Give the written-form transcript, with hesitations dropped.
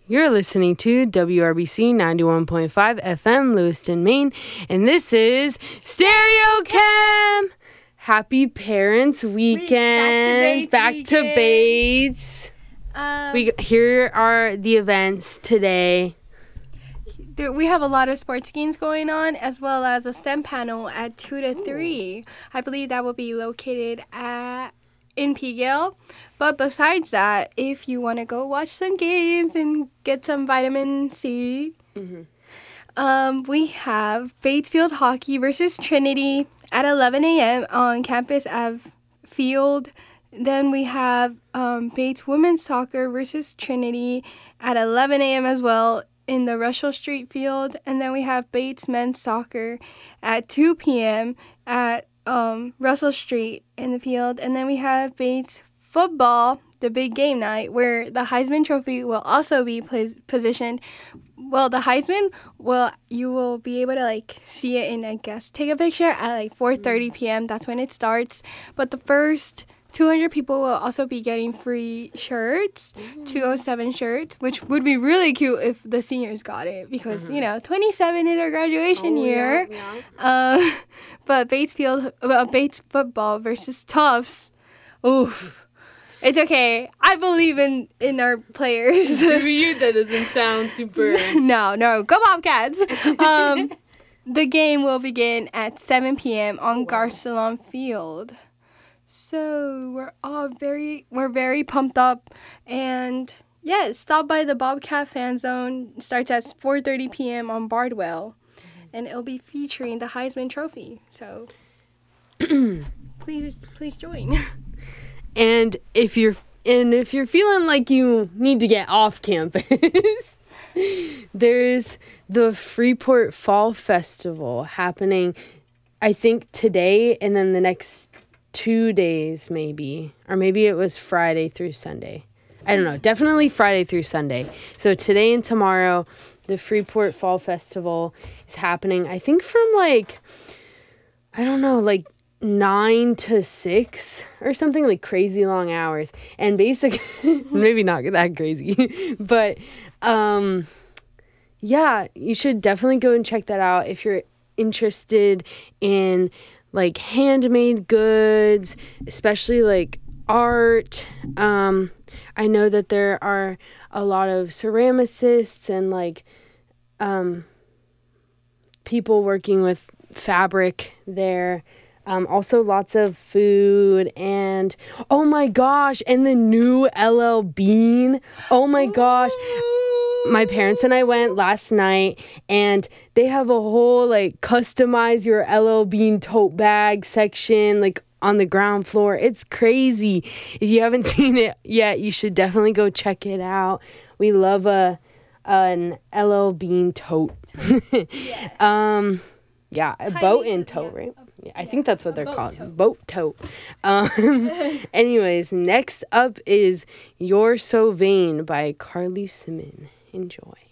You're listening to WRBC 91.5 FM, Lewiston, Maine, and this is Stereo Cam. Happy Parents Weekend. Back to Bates. Here are the events today. We have a lot of sports games going on, as well as a STEM panel at 2 to 3. I believe that will be located in Pegill. But besides that, if you want to go watch some games and get some vitamin C, we have Batesfield Hockey versus Trinity at 11 a.m. on Campus Ave Field. Then we have Bates Women's Soccer versus Trinity at 11 a.m. as well in the Russell Street Field. And then we have Bates Men's Soccer at 2 p.m. at Russell Street in the field. And then we have Bates Football, the big game night, where the Heisman Trophy will also be positioned. Well, the Heisman, you will be able to, see it and, take a picture at, 4:30 p.m. That's when it starts. But the first 200 people will also be getting free shirts, 207 shirts, which would be really cute if the seniors got it because, 27 in our graduation year. Yeah. But Bates football versus Tufts. Oof. It's okay. I believe in our players. That doesn't sound super. No. Go Bobcats. The game will begin at 7 p.m. on Garcelon Field. So we're very pumped up, and stop by the Bobcat Fan Zone. Starts at 4:30 p.m. on Bardwell, and it'll be featuring the Heisman Trophy. So please join. And if you're feeling like you need to get off campus, there's the Freeport Fall Festival happening, I think today and then the next 2 days maybe, or maybe it was Friday through Sunday. I don't know, definitely Friday through Sunday. So today and tomorrow, the Freeport Fall Festival is happening, I think from 9 to 6 or something, crazy long hours. And basically, maybe not that crazy, but you should definitely go and check that out if you're interested in handmade goods, especially art. I know that there are a lot of ceramicists and people working with fabric there. Also lots of food and oh my gosh, and the new LL Bean. Oh my gosh. My parents and I went last night, and they have a whole customize your LL Bean tote bag section on the ground floor. It's crazy. If you haven't seen it yet, you should definitely go check it out. We love an LL Bean tote. A boat and tote, right? Yeah, I think that's what they're called. Boat tote. Anyways, next up is You're So Vain by Carly Simon. Enjoy.